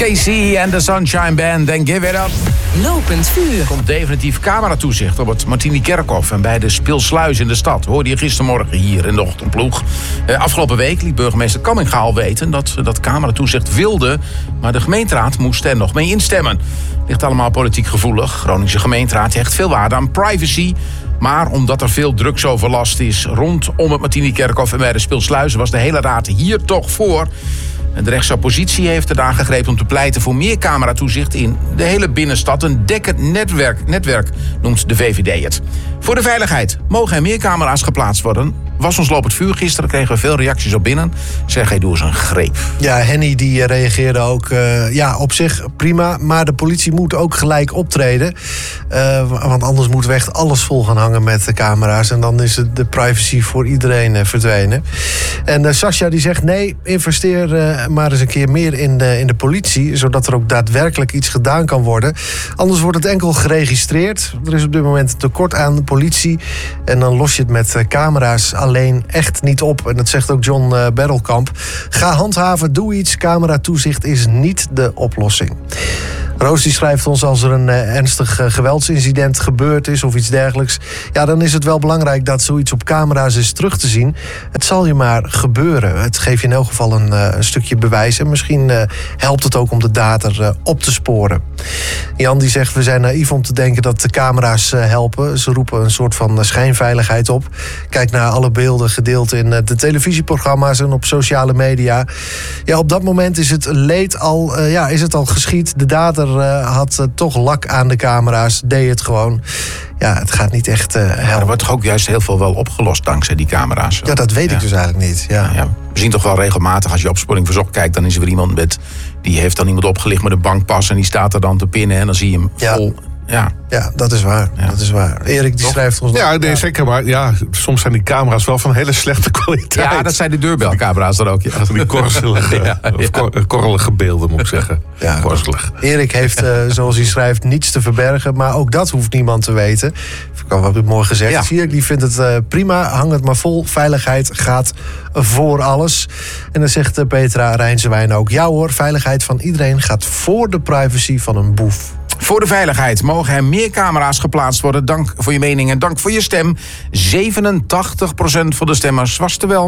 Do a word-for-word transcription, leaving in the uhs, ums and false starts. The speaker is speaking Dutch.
Casey en de Sunshine Band en Give It Up. Lopend vuur. Er komt definitief cameratoezicht op het Martini-Kerkhof en bij de Speelsluis in de stad. Hoorde je gistermorgen hier in de ochtendploeg. Uh, afgelopen week liet burgemeester Kamminga al weten dat ze dat cameratoezicht wilde, maar de gemeenteraad moest er nog mee instemmen. Ligt allemaal politiek gevoelig. Groningse gemeenteraad hecht veel waarde aan privacy. Maar omdat er veel drugsoverlast is rondom het Martini-Kerkhof en bij de Speelsluizen was de hele raad hier toch voor. De rechtse oppositie heeft er aangegrepen om te pleiten voor meer cameratoezicht in de hele binnenstad. Een dekkend netwerk, netwerk noemt de V V D het. Voor de veiligheid mogen er meer camera's geplaatst worden. Was ons lopend vuur. Gisteren kregen we veel reacties op binnen. Sergej, doe eens een greep. Ja, Henny die reageerde ook uh, ja, op zich prima. Maar de politie moet ook gelijk optreden. Uh, want anders moeten we echt alles vol gaan hangen met de camera's. En dan is het de privacy voor iedereen uh, verdwenen. En uh, Sascha die zegt nee, investeer uh, maar eens een keer meer in de, in de politie. Zodat er ook daadwerkelijk iets gedaan kan worden. Anders wordt het enkel geregistreerd. Er is op dit moment een tekort aan de politie. En dan los je het met uh, camera's alleen echt niet op. En dat zegt ook John uh, Bertelkamp. Ga handhaven, doe iets. Cameratoezicht is niet de oplossing. Roos die schrijft ons als er een uh, ernstig uh, geweldsincident gebeurd is of iets dergelijks. Ja, dan is het wel belangrijk dat zoiets op camera's is terug te zien. Het zal je maar gebeuren. Het geeft je in elk geval een, uh, een stukje bewijs. En misschien uh, helpt het ook om de dader uh, op te sporen. Jan die zegt, we zijn naïef om te denken dat de camera's uh, helpen. Ze roepen een soort van uh, schijnveiligheid op. Kijk naar alle beelden gedeeld in uh, de televisieprogramma's en op sociale media. Ja, op dat moment is het leed al, uh, ja, is het al geschied. De dader Uh, had uh, toch lak aan de camera's, deed het gewoon. Ja, het gaat niet echt uh, helpen. Ja, er wordt toch ook juist heel veel wel opgelost dankzij die camera's. Ja, dat weet ja. ik dus eigenlijk niet. Ja. Ja, we zien toch wel regelmatig, als je opsporing verzocht kijkt, dan is er weer iemand met, die heeft dan iemand opgelicht met een bankpas en die staat er dan te pinnen en dan zie je hem ja. vol. Ja. ja, dat is waar. Ja. Dat is waar. Erik die schrijft ons... Ja, nee, ja. zeker. Maar ja, soms zijn die camera's wel van hele slechte kwaliteit. Ja, dat zijn de deurbelcamera's dan ook. Ja. Die korzelige, ja, ja. of kor- korrelige beelden, moet ik zeggen. Ja. Korzelig. Erik heeft, uh, zoals hij schrijft, niets te verbergen. Maar ook dat hoeft niemand te weten. Ik kan wat mooi gezegd. Ja. Erik die vindt het uh, prima. Hang het maar vol. Veiligheid gaat voor alles. En dan zegt uh, Petra Rijnsewijn ook... Ja hoor, veiligheid van iedereen gaat voor de privacy van een boef. Voor de veiligheid mogen er meer camera's geplaatst worden. Dank voor je mening en dank voor je stem. zevenentachtig procent van de stemmers was er wel